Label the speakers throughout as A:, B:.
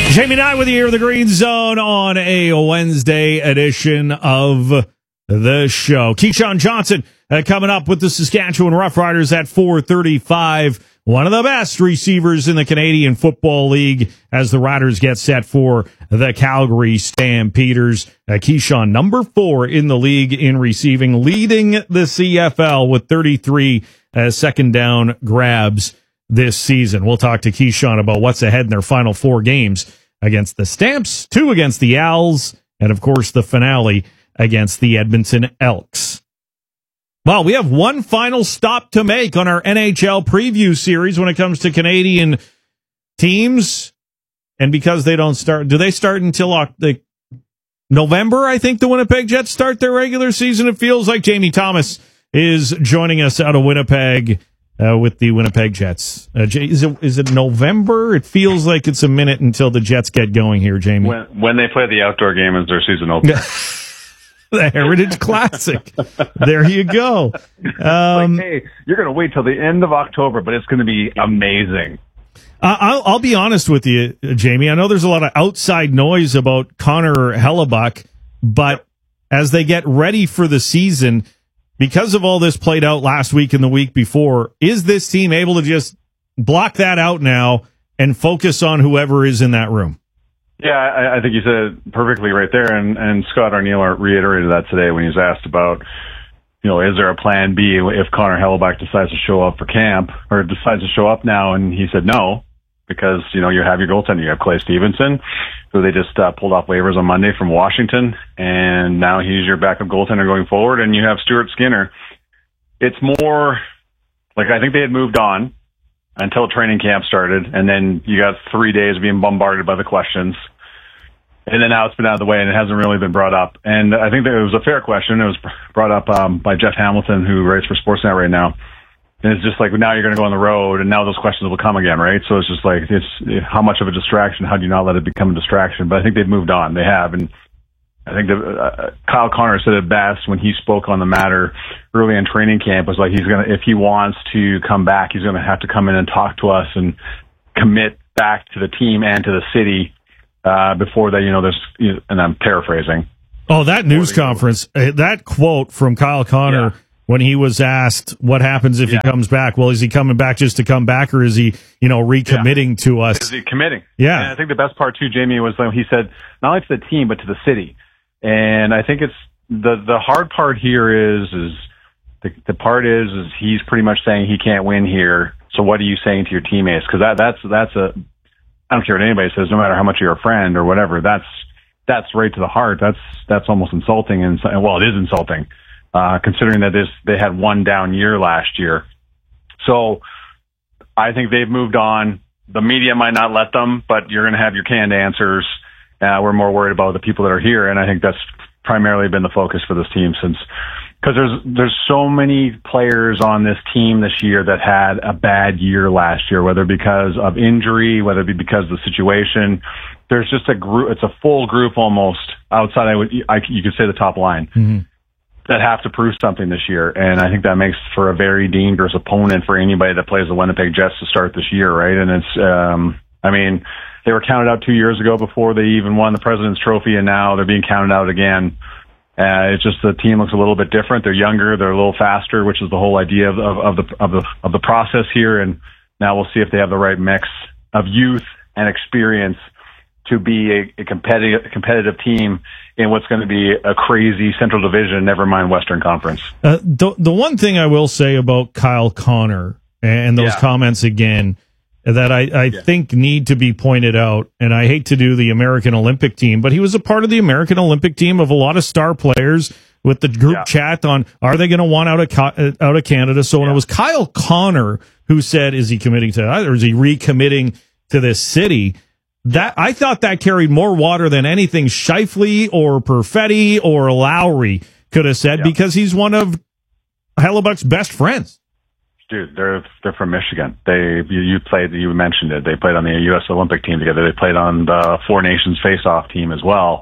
A: Jamie Knight with you here in the Green Zone on a Wednesday edition of the show. Keyshawn Johnson coming up with the Saskatchewan Roughriders at 4:35. One of the best receivers in the Canadian Football League as the Riders get set for the Calgary Stampeders. Keyshawn, number 4 in the league in receiving, leading the CFL with 33 second down grabs this season. We'll talk to Keyshawn about what's ahead in their final 4 games against the Stamps, 2 against the Owls, and of course the finale against the Edmonton Elks. Well, we have one final stop to make on our NHL preview series when it comes to Canadian teams. And because they don't start, do they start until November? I think the Winnipeg Jets start their regular season. It feels like Jamie Thomas is joining us out of Winnipeg with the Winnipeg Jets. Is it November? It feels like it's a minute until the Jets get going here, Jamie.
B: When they play the outdoor game as their season opener.
A: The Heritage Classic. There you go.
B: Hey, you're going to wait till the end of October, but it's going to be amazing.
A: I'll be honest with you, Jamie. I know there's a lot of outside noise about Connor Hellebuyck, but as they get ready for the season, because of all this played out last week and the week before, is this team able to just block that out now and focus on whoever is in that room?
B: Yeah, I think you said it perfectly right there, and Scott Arniel reiterated that today when he was asked about, is there a plan B if Connor Hellebuyck decides to show up for camp, or decides to show up now, and he said no, because, you have your goaltender. You have Clay Stevenson, who they just pulled off waivers on Monday from Washington, and now he's your backup goaltender going forward, and you have Stuart Skinner. It's more like I think they had moved on until training camp started, and then you got 3 days of being bombarded by the questions. And then now it's been out of the way, and it hasn't really been brought up. And I think that it was a fair question. It was brought up by Jeff Hamilton, who writes for Sportsnet right now. And it's just like, now you're going to go on the road, and now those questions will come again, right? So it's just like, it's how much of a distraction? How do you not let it become a distraction? But I think they've moved on. They have. And I think Kyle Connor said it best when he spoke on the matter early in training camp, was like, if he wants to come back, he's going to have to come in and talk to us and commit back to the team and to the city before that, and I'm paraphrasing.
A: Oh, that news conference, that quote from Kyle Connor when he was asked what happens if he comes back. Well, is he coming back just to come back, or is he, recommitting to us?
B: Is he committing?
A: Yeah.
B: And I think the best part too, Jamie, was when he said not only to the team, but to the city. And I think it's the hard part here is the part is he's pretty much saying he can't win here. So what are you saying to your teammates? Because that's I don't care what anybody says, no matter how much you're a friend or whatever. That's right to the heart. That's almost insulting, and well, it is insulting, considering that they had one down year last year. So I think they've moved on. The media might not let them, but you're going to have your canned answers. We're more worried about the people that are here, and I think that's primarily been the focus for this team because there's so many players on this team this year that had a bad year last year, whether because of injury, whether it be because of the situation. There's just a group, it's a full group almost outside, you could say the top line, that have to prove something this year. And I think that makes for a very dangerous opponent for anybody that plays the Winnipeg Jets to start this year, right? And it's, they were counted out 2 years ago before they even won the President's Trophy, and now they're being counted out again. It's just the team looks a little bit different. They're younger, they're a little faster, which is the whole idea of the process here. And now we'll see if they have the right mix of youth and experience to be a competitive team in what's going to be a crazy Central Division, never mind Western Conference.
A: The one thing I will say about Kyle Connor and those comments again that I think need to be pointed out, and I hate to do the American Olympic team, but he was a part of the American Olympic team of a lot of star players with the group chat on, are they going to want out of Canada? So when it was Kyle Connor who said, is he committing to that, or is he recommitting to this city? That I thought that carried more water than anything Scheifele or Perfetti or Lowry could have said, because he's one of Hellebuyck's best friends.
B: Dude, they're from Michigan. You mentioned it. They played on the U.S. Olympic team together. They played on the Four Nations face-off team as well.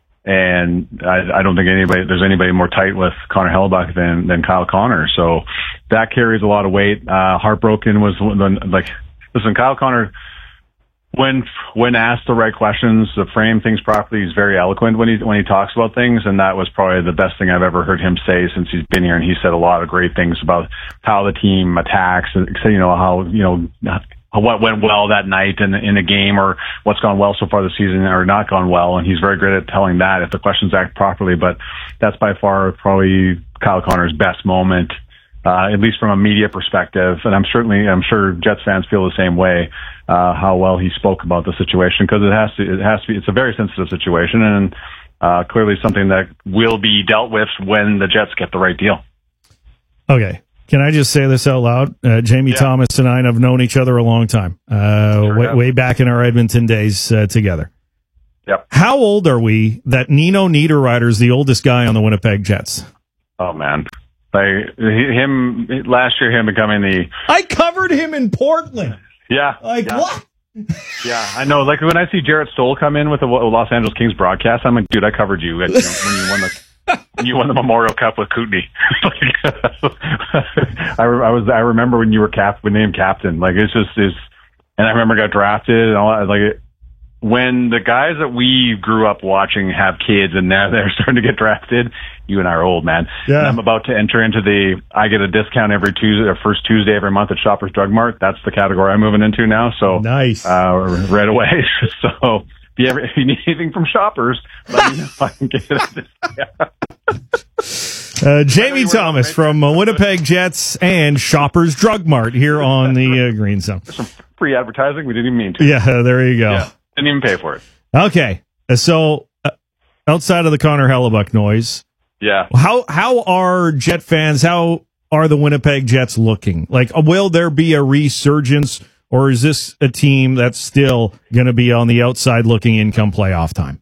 B: And I don't think there's anybody more tight with Connor Hellebuyck than Kyle Connor. So that carries a lot of weight. Heartbroken was listen, Kyle Connor when asked the right questions, to frame things properly, he's very eloquent when he talks about things, and that was probably the best thing I've ever heard him say since he's been here. And he said a lot of great things about how the team attacks, and how what went well that night in a game, or what's gone well so far this season or not gone well. And he's very good at telling that if the questions act properly. But that's by far probably Kyle Connor's best moment, at least from a media perspective. And I'm sure Jets fans feel the same way, how well he spoke about the situation, because it's a very sensitive situation, and clearly something that will be dealt with when the Jets get the right deal.
A: Okay. Can I just say this out loud? Jamie Thomas and I have known each other a long time, way back in our Edmonton days together.
B: Yep.
A: How old are we that Nino Niederreiter's the oldest guy on the Winnipeg Jets?
B: Oh, man. Last year, him becoming
A: I covered him in Portland.
B: Yeah.
A: What?
B: Yeah, I know. Like, when I see Jarrett Stoll come in with the Los Angeles Kings broadcast, I'm like, dude, I covered you when you won the Memorial Cup with Kootenay. I remember when you were named captain. Like, and I remember got drafted and all that. Like, when the guys that we grew up watching have kids and now they're starting to get drafted, you and I are old, man.
A: Yeah.
B: And I'm about to enter into I get a discount every Tuesday or first Tuesday every month at Shoppers Drug Mart. That's the category I'm moving into now. So
A: nice.
B: Right away. So if you need anything from Shoppers, let me know if I can get it.
A: Jamie Thomas from Winnipeg Jets and Shoppers Drug Mart here on the Green Zone.
B: Some free advertising. We didn't even mean to.
A: Yeah, there you go.
B: Yeah, didn't even pay for it.
A: Okay. So outside of the Connor Hellebuck noise, how are Jet fans, how are the Winnipeg Jets looking? Like, will there be a resurgence, or is this a team that's still going to be on the outside looking in come playoff time?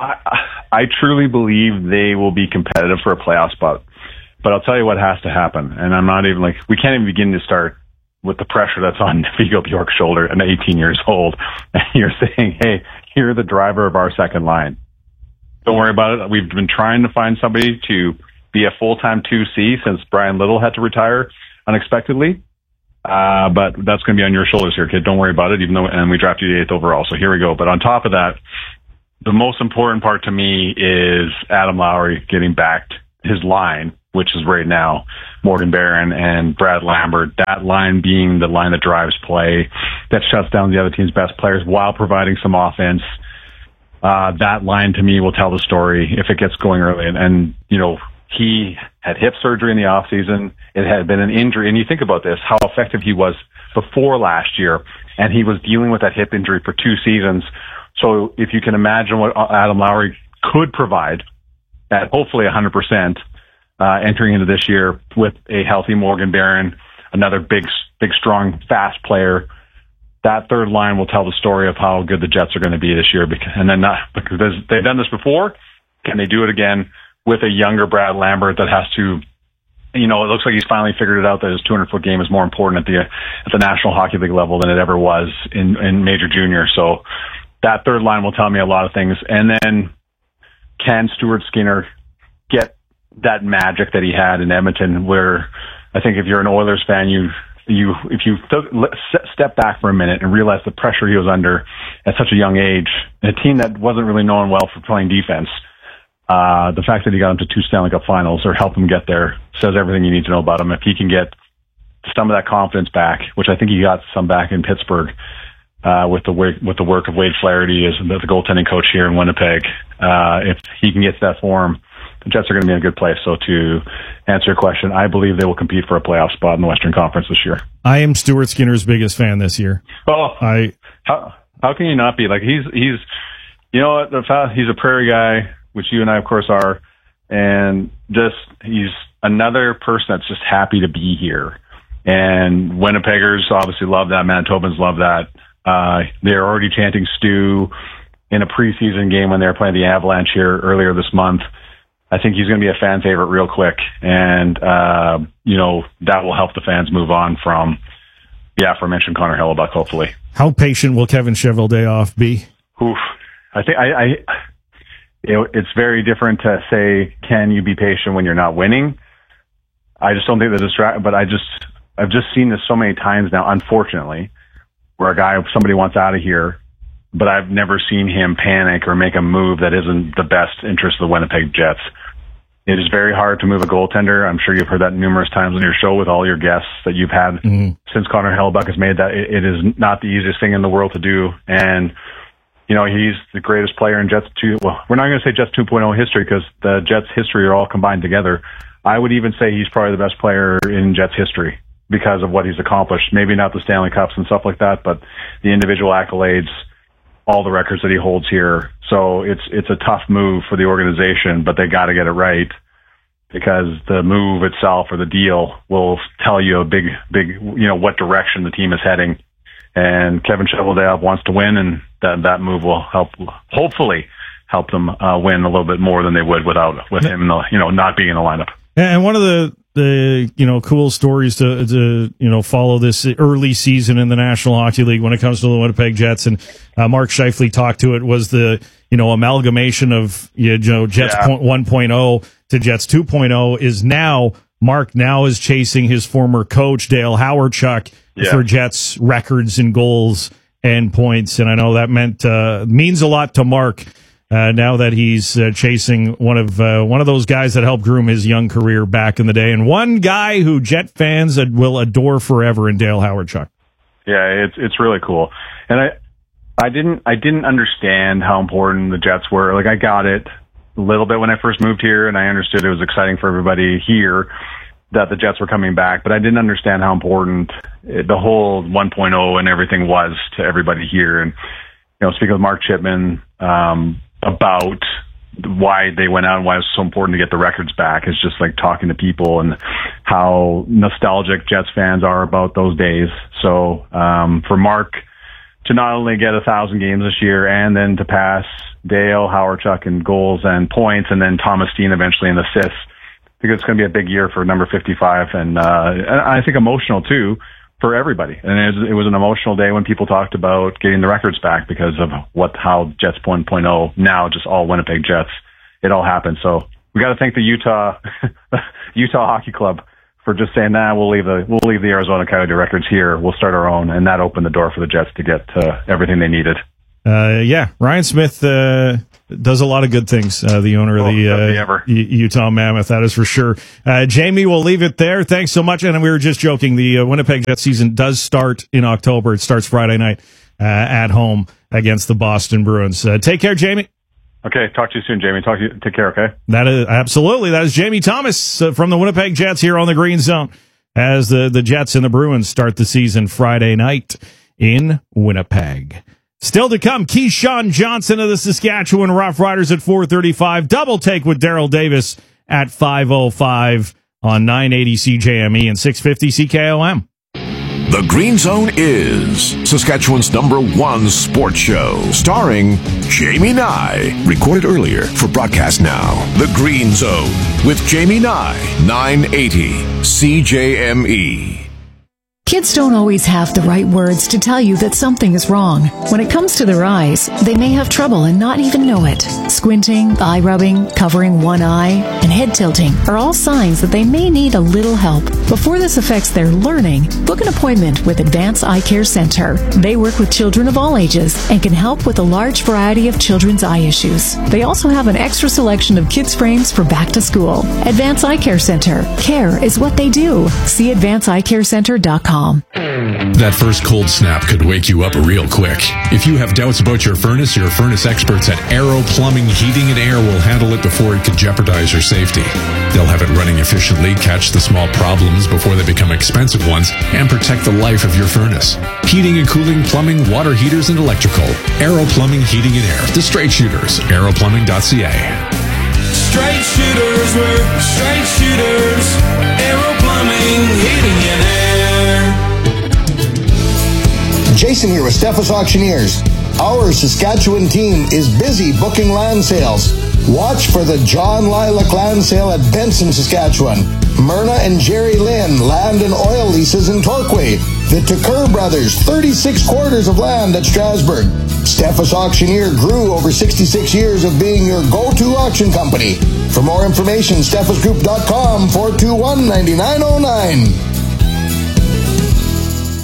B: I truly believe they will be competitive for a playoff spot. But I'll tell you what has to happen. And I'm not even we can't even begin to start with the pressure that's on Viggo Bjork's shoulder and 18 years old. And you're saying, hey, you're the driver of our second line. Don't worry about it. We've been trying to find somebody to be a full-time 2C since Brian Little had to retire unexpectedly. But that's going to be on your shoulders here, kid. Don't worry about it, and we drafted you 8th overall. So here we go. But on top of that, the most important part to me is Adam Lowry getting back his line, which is right now Morgan Barron and Brad Lambert. That line being the line that drives play, that shuts down the other team's best players while providing some offense. That line to me will tell the story if it gets going early. And he had hip surgery in the offseason. It had been an injury. And you think about this, how effective he was before last year. And he was dealing with that hip injury for 2 seasons. So if you can imagine what Adam Lowry could provide at hopefully 100%, entering into this year with a healthy Morgan Barron, another big, strong, fast player, that third line will tell the story of how good the Jets are going to be this year. Because they've done this before. Can they do it again with a younger Brad Lambert that has to, it looks like he's finally figured it out that his 200-foot game is more important at the National Hockey League level than it ever was in Major Junior. So that third line will tell me a lot of things. And then can Stuart Skinner get that magic that he had in Edmonton, where I think if you're an Oilers fan, if you step back for a minute and realize the pressure he was under at such a young age, a team that wasn't really known well for playing defense, the fact that he got him to 2 Stanley Cup finals or helped him get there says everything you need to know about him. If he can get some of that confidence back, which I think he got some back in Pittsburgh, with the work of Wade Flaherty as the goaltending coach here in Winnipeg, if he can get to that form, the Jets are going to be in a good place. So to answer your question, I believe they will compete for a playoff spot in the Western Conference this year.
A: I am Stuart Skinner's biggest fan this year.
B: Oh, how can you not be? Like he's he's a Prairie guy, which you and I of course are, and he's another person that's just happy to be here. And Winnipeggers obviously love that. Manitobans love that. They're already chanting Stu in a preseason game when they were playing the Avalanche here earlier this month. I think he's going to be a fan favorite real quick. And, that will help the fans move on from aforementioned Connor Hellebuck, hopefully.
A: How patient will Kevin Cheveldayoff be?
B: Oof. I think it's very different to say, can you be patient when you're not winning? I just don't think but I've just seen this so many times now, unfortunately, where somebody wants out of here but I've never seen him panic or make a move that isn't the best interest of the Winnipeg Jets. It is very hard to move a goaltender. I'm sure you've heard that numerous times on your show with all your guests that you've had since Connor Hellebuyck has made that. It is not the easiest thing in the world to do. And, you know, he's the greatest player in Jets 2. Well, we're not going to say Jets 2.0 history because the Jets history are all combined together. I would even say he's probably the best player in Jets history because of what he's accomplished. Maybe not the Stanley Cups and stuff like that, but the individual accolades, all the records that he holds here. So it's a tough move for the organization, but they got to get it right because the move itself or the deal will tell you a big, you know, what direction the team is heading. And Kevin Cheveldayoff wants to win, and that move will hopefully help them win a little bit more than they would with him, not being in the lineup.
A: And one of the cool stories to follow this early season in the National Hockey League when it comes to the Winnipeg Jets, and Mark Scheifele talked to it, was the amalgamation of Jets 1.0 to Jets 2.0 is now Mark is chasing his former coach Dale Hawerchuk for Jets records and goals and points, and I know that means a lot to Mark. Now that he's chasing one of those guys that helped groom his young career back in the day, and one guy who Jet fans will adore forever in Dale Hawerchuk.
B: Yeah, it's really cool, and I didn't understand how important the Jets were. Like, I got it a little bit when I first moved here, and I understood it was exciting for everybody here that the Jets were coming back, but I didn't understand how important the whole 1.0 and everything was to everybody here. And speaking with Mark Chipman about why they went out and why it was so important to get the records back, is just like talking to people and how nostalgic Jets fans are about those days. So for Mark to not only get 1,000 games this year and then to pass Dale Hawerchuk in goals and points, and then Thomas Steen eventually in assists, I think it's going to be a big year for number 55, and I think emotional too for everybody. And it was an emotional day when people talked about getting the records back because of how Jets 1.0 now just all Winnipeg Jets. It all happened. So we got to thank the Utah Hockey Club for just saying, we'll leave the Arizona Coyote records here. We'll start our own, and that opened the door for the Jets to get everything they needed.
A: Ryan Smith does a lot of good things, the owner of the Utah Mammoth, that is for sure. Jamie, we'll leave it there. Thanks so much. And we were just joking, the Winnipeg Jets season does start in October. It starts Friday night at home against the Boston Bruins. Take care, Jamie.
B: Okay, talk to you soon, Jamie. Take care, okay?
A: That is Jamie Thomas from the Winnipeg Jets here on the Green Zone as the Jets and the Bruins start the season Friday night in Winnipeg. Still to come, Keyshawn Johnson of the Saskatchewan Roughriders at 4:35. Double take with Daryl Davis at 5:05 on 980 CJME and 650 CKOM.
C: The Green Zone is Saskatchewan's #1 sports show, starring Jamie Nye. Recorded earlier for broadcast now. The Green Zone with Jamie Nye, 980 CJME.
D: Kids don't always have the right words to tell you that something is wrong. When it comes to their eyes, they may have trouble and not even know it. Squinting, eye rubbing, covering one eye, and head tilting are all signs that they may need a little help. Before this affects their learning, book an appointment with Advance Eye Care Center. They work with children of all ages and can help with a large variety of children's eye issues. They also have an extra selection of kids' frames for back to school. Advance Eye Care Center. Care is what they do. See advanceeyecarecenter.com.
E: That first cold snap could wake you up real quick. If you have doubts about your furnace experts at Aero Plumbing, Heating, and Air will handle it before it could jeopardize your safety. They'll have it running efficiently, catch the small problems before they become expensive ones, and protect the life of your furnace. Heating and cooling, plumbing, water heaters, and electrical. Aero Plumbing, Heating, and Air. The Straight Shooters. Aeroplumbing.ca.
F: Straight shooters work, straight shooters. Aero Plumbing, Heating, and Air.
G: Jason here with Steffes Auctioneers. Our Saskatchewan team is busy booking land sales. Watch for the John Lilac Land Sale at Benson, Saskatchewan. Myrna and Jerry Lynn land and oil leases in Torquay. The Tucker Brothers, 36 quarters of land at Strasbourg. Steffes Auctioneer grew over 66 years of being your go-to auction company. For more information, steffesgroup.com, 421-9909.
H: Hi,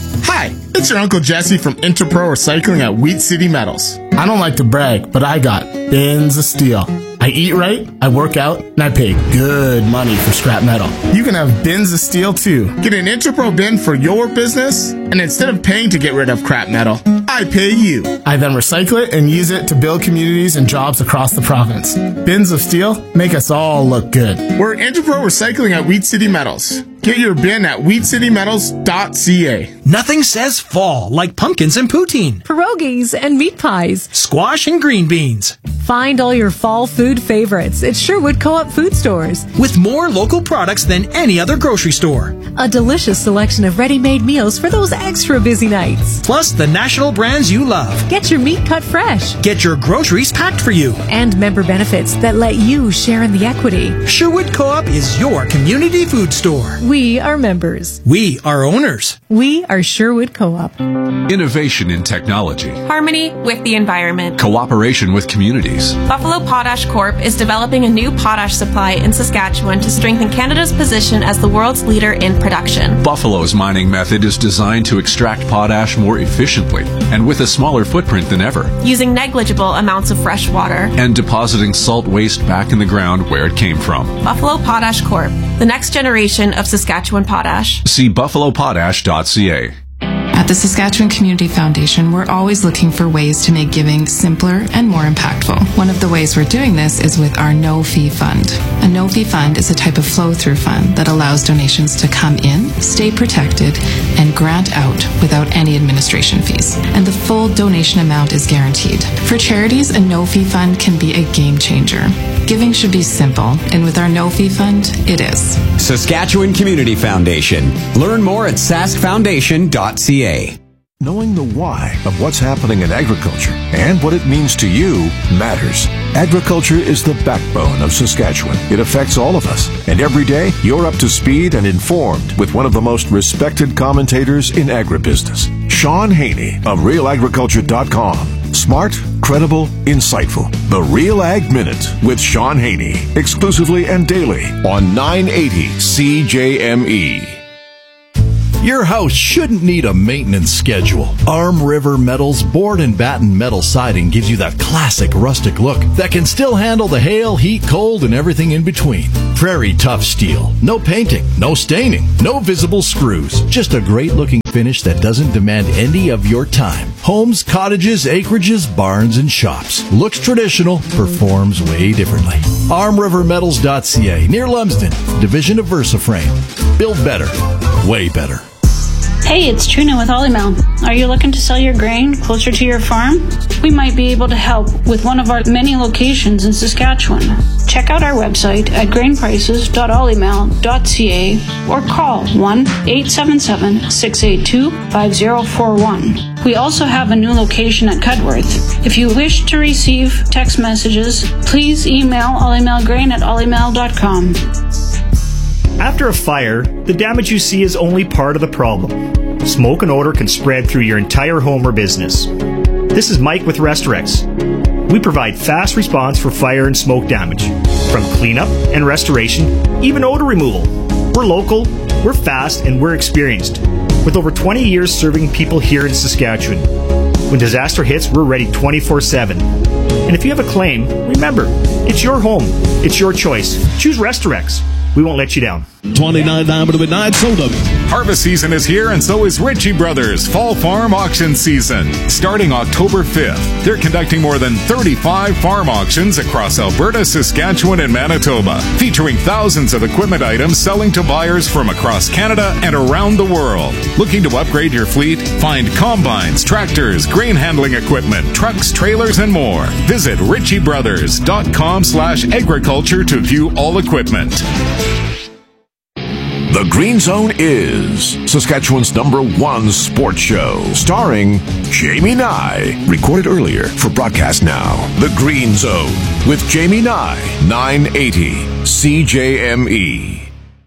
H: Hi, it's your Uncle Jesse from Interpro Recycling at Wheat City Metals. I don't like to brag, but I got bins of steel. I eat right, I work out, and I pay good money for scrap metal. You can have bins of steel too. Get an Interpro bin for your business, and instead of paying to get rid of crap metal, I pay you. I then recycle it and use it to build communities and jobs across the province. Bins of steel make us all look good. We're Interpro Recycling at Wheat City Metals. Get your bin at wheatcitymetals.ca.
I: Nothing says fall like pumpkins and poutine,
D: Pierogies and meat pies,
I: squash and green beans.
D: Find all your fall food favorites at Sherwood Co-op food stores.
I: With more local products than any other grocery store.
D: A delicious selection of ready-made meals for those extra busy nights.
I: Plus the national brands you love.
D: Get your meat cut fresh.
I: Get your groceries packed for you.
D: And member benefits that let you share in the equity.
I: Sherwood Co-op is your community food store.
D: We are members.
I: We are owners.
D: We are Sherwood Co-op.
E: Innovation in technology.
J: Harmony with the environment.
E: Cooperation with communities.
J: Buffalo Potash Corp is developing a new potash supply in Saskatchewan to strengthen Canada's position as the world's leader in production.
E: Buffalo's mining method is designed to extract potash more efficiently and with a smaller footprint than ever.
J: Using negligible amounts of fresh water.
E: And depositing salt waste back in the ground where it came from.
J: Buffalo Potash Corp, the next generation of Saskatchewan potash.
E: See buffalopotash.ca.
K: At the Saskatchewan Community Foundation, we're always looking for ways to make giving simpler and more impactful. One of the ways we're doing this is with our no-fee fund. A no-fee fund is a type of flow-through fund that allows donations to come in, stay protected, and grant out without any administration fees. And the full donation amount is guaranteed. For charities, a no-fee fund can be a game changer. Giving should be simple, and with our no-fee fund, it is.
L: Saskatchewan Community Foundation. Learn more at saskfoundation.ca.
C: Knowing the why of what's happening in agriculture and what it means to you matters. Agriculture is the backbone of Saskatchewan. It affects all of us. And every day, you're up to speed and informed with one of the most respected commentators in agribusiness, Sean Haney of RealAgriculture.com. Smart, credible, insightful. The Real Ag Minute with Sean Haney. Exclusively and daily on 980 CJME.
M: Your house shouldn't need a maintenance schedule. Arm River Metal's board and batten metal siding gives you that classic rustic look that can still handle the hail, heat, cold, and everything in between. Prairie tough steel. No painting, no staining, no visible screws. Just a great looking finish that doesn't demand any of your time. Homes, cottages, acreages, barns, and shops. Looks traditional, performs way differently. ArmRiverMetals.ca, near Lumsden, division of VersaFrame. Build better, way better.
N: Hey, it's Trina with Olymel. Are you looking to sell your grain closer to your farm? We might be able to help with one of our many locations in Saskatchewan. Check out our website at grainprices.olymel.ca or call 1-877-682-5041. We also have a new location at Cudworth. If you wish to receive text messages, please email olymelgrain@olymel.com.
O: After a fire, the damage you see is only part of the problem. Smoke and odor can spread through your entire home or business. This is Mike with Restorex. We provide fast response for fire and smoke damage, from cleanup and restoration, even odor removal. We're local, we're fast, and we're experienced, with over 20 years serving people here in Saskatchewan. When disaster hits, we're ready 24/7. And if you have a claim, remember, it's your home, it's your choice. Choose Restorex. We won't let you down.
P: $29 to midnight soda. Harvest season is here, and so is Ritchie Brothers Fall Farm Auction Season. Starting October 5th, they're conducting more than 35 farm auctions across Alberta, Saskatchewan, and Manitoba, featuring thousands of equipment items selling to buyers from across Canada and around the world. Looking to upgrade your fleet? Find combines, tractors, grain handling equipment, trucks, trailers, and more. Visit ritchiebrothers.com/agriculture to view all equipment.
C: The Green Zone is Saskatchewan's #1 sports show, starring Jamie Nye. Recorded earlier for broadcast now. The Green Zone with Jamie Nye, 980 CJME.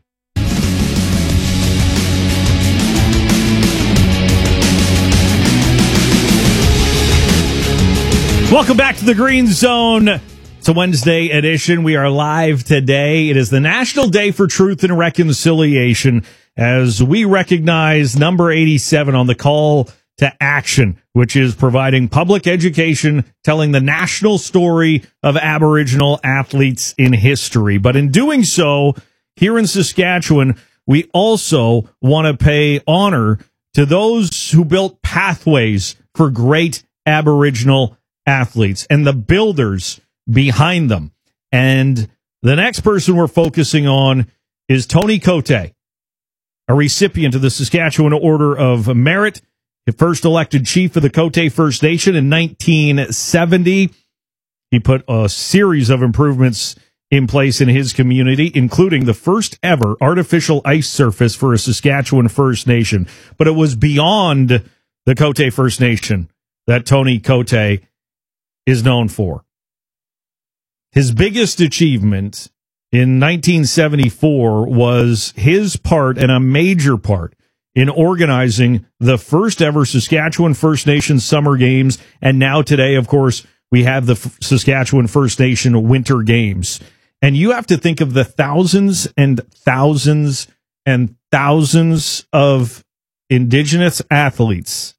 A: Welcome back to the Green Zone. It's a Wednesday edition. We are live today. It is the National Day for Truth and Reconciliation. as we recognize number 87 on the call to action, which is providing public education, telling the national story of Aboriginal athletes in history. But in doing so, here in Saskatchewan, we also want to pay honor to those who built pathways for great Aboriginal athletes and the builders behind them. And the next person we're focusing on is Tony Cote, a recipient of the Saskatchewan Order of Merit, the first elected chief of the Cote First Nation in 1970. He put a series of improvements in place in his community, including the first ever artificial ice surface for a Saskatchewan First Nation. But it was beyond the Cote First Nation that Tony Cote is known for. His biggest achievement in 1974 was his part, and a major part, in organizing the first ever Saskatchewan First Nation Summer Games. And now today, of course, we have the Saskatchewan First Nation Winter Games. And you have to think of the thousands and thousands and thousands of Indigenous athletes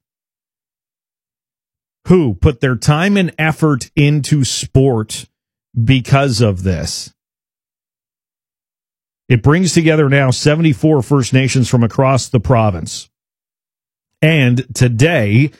A: who put their time and effort into sport because of this. It brings together now 74 First Nations from across the province. And today,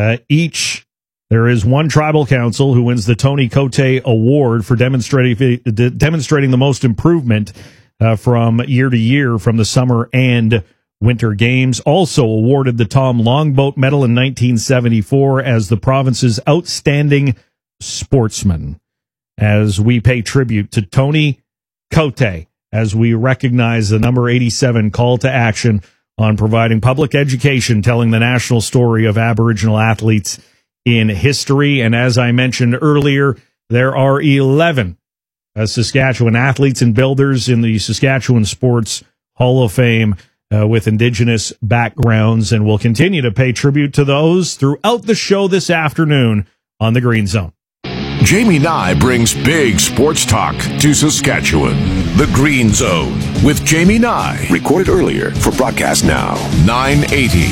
A: there is one tribal council who wins the Tony Cote Award for demonstrating the most improvement from year to year from the Summer and Winter Games. Also awarded the Tom Longboat Medal in 1974 as the province's outstanding sportsman. As we pay tribute to Tony Cote, as we recognize the number 87 call to action on providing public education, telling the national story of Aboriginal athletes in history. And as I mentioned earlier, there are 11 Saskatchewan athletes and builders in the Saskatchewan Sports Hall of Fame with Indigenous backgrounds, and we'll continue to pay tribute to those throughout the show this afternoon on the Green Zone.
C: Jamie Nye brings big sports talk to Saskatchewan. The Green Zone with Jamie Nye. Recorded earlier for broadcast now. 980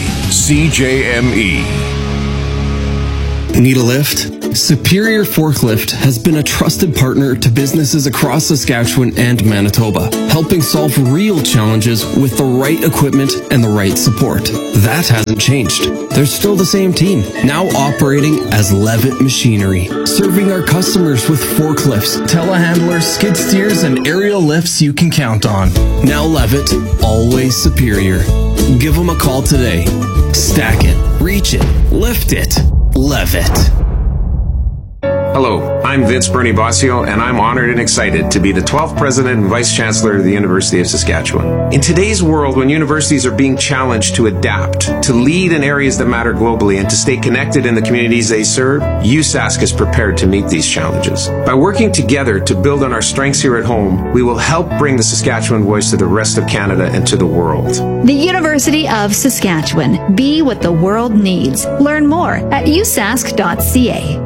C: CJME.
Q: Need a lift? Superior Forklift has been a trusted partner to businesses across Saskatchewan and Manitoba, helping solve real challenges with the right equipment and the right support. That hasn't changed. They're still the same team, now operating as Levitt Machinery, serving our customers with forklifts, telehandlers, skid steers, and aerial lifts you can count on. Now Levitt, always superior. Give them a call today. Stack it, reach it, lift it. Levitt.
R: Hello, I'm Vince Bernie Bossio, and I'm honored and excited to be the 12th President and Vice Chancellor of the University of Saskatchewan. In today's world, when universities are being challenged to adapt, to lead in areas that matter globally, and to stay connected in the communities they serve, USask is prepared to meet these challenges. By working together to build on our strengths here at home, we will help bring the Saskatchewan voice to the rest of Canada and to the world.
S: The University of Saskatchewan. Be what the world needs. Learn more at usask.ca.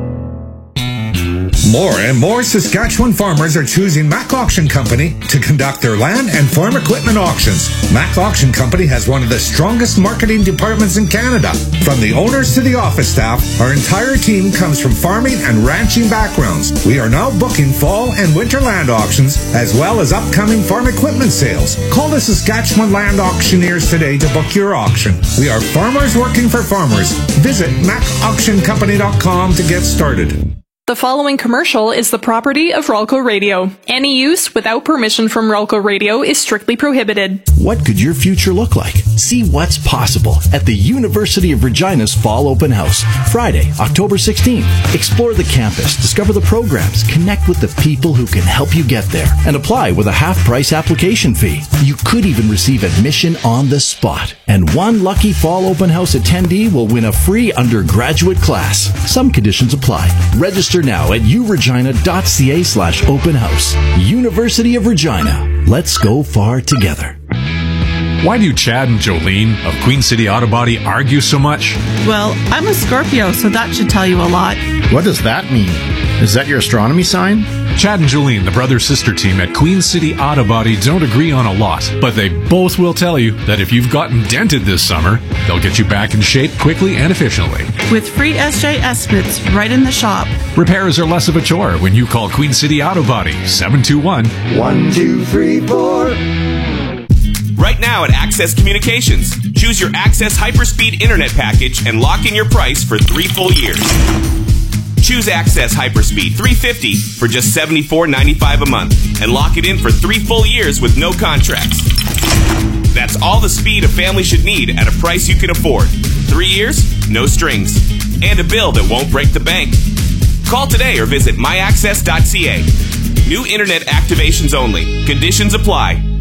T: More and more Saskatchewan farmers are choosing Mac Auction Company to conduct their land and farm equipment auctions. Mac Auction Company has one of the strongest marketing departments in Canada. From the owners to the office staff, our entire team comes from farming and ranching backgrounds. We are now booking fall and winter land auctions, as well as upcoming farm equipment sales. Call the Saskatchewan Land Auctioneers today to book your auction. We are farmers working for farmers. Visit macauctioncompany.com to get started.
U: The following commercial is the property of Ralco Radio. Any use without permission from Ralco Radio is strictly prohibited.
M: What could your future look like? See what's possible at the University of Regina's Fall Open House, Friday, October 16th. Explore the campus, discover the programs, connect with the people who can help you get there, and apply with a half-price application fee. You could even receive admission on the spot. And one lucky Fall Open House attendee will win a free undergraduate class. Some conditions apply. Register now at uregina.ca/open house. University of Regina. Let's go far together.
E: Why do Chad and Jolene of Queen City Auto Body argue so much?
V: Well, I'm a Scorpio, so that should tell you a lot.
H: What does that mean? Is that your astronomy sign?
E: Chad and Jolene, the brother-sister team at Queen City Auto Body, don't agree on a lot, but they both will tell you that if you've gotten dented this summer, they'll get you back in shape quickly and efficiently.
B: With free SJ estimates right in the shop.
E: Repairs are less of a chore when you call Queen City Auto Body, 721-1234.
V: Right now at Access Communications, choose your Access Hyperspeed Internet package and lock in your price for 3 full years. Choose Access Hyperspeed 350 for just $74.95 a month and lock it in for 3 full years with no contracts. That's all the speed a family should need at a price you can afford. 3 years, no strings, and a bill that won't break the bank. Call today or visit myaccess.ca. New internet activations only. Conditions apply.